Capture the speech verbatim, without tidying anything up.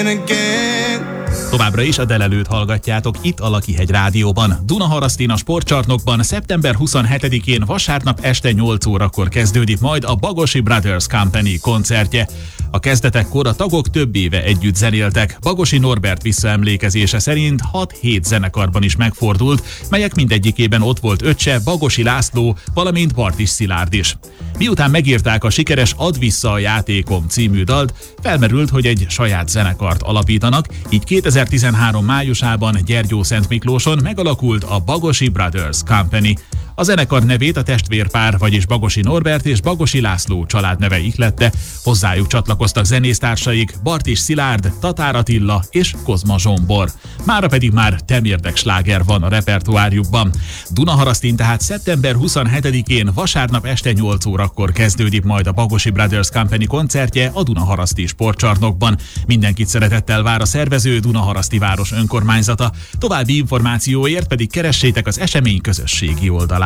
begin again. Továbbra is a Delelőt hallgatjátok itt a Lakihegy Rádióban. Dunaharasztin a sportcsarnokban szeptember huszonhetedikén vasárnap este nyolc órakor kezdődik majd a Bagosi Brothers Company koncertje. A kezdetekkor a tagok több éve együtt zenéltek. Bagosi Norbert visszaemlékezése szerint hat-hét zenekarban is megfordult, melyek mindegyikében ott volt öccse, Bagosi László, valamint Bartis Szilárd is. Miután megírták a sikeres Add vissza a játékom című dalt, felmerült, hogy egy saját zenekart alapítanak, így kétezer-tizenhárom májusában Gyergyószentmiklóson megalakult a Bagosi Brothers Company. A zenekar nevét a testvérpár, vagyis Bagosi Norbert és Bagosi László családneve ihlette, hozzájuk csatlakoztak zenésztársaik Bartis Szilárd, Tatár Attila és Kozma Zsombor. Mára pedig már temérdek sláger van a repertoárjukban. Dunaharasztin tehát szeptember huszonhetedikén vasárnap este nyolc órakor kezdődik majd a Bagosi Brothers Company koncertje a Dunaharaszti sportcsarnokban. Mindenkit szeretettel vár a szervező Dunaharaszti város önkormányzata. További információért pedig keressétek az esemény közösségi oldalát.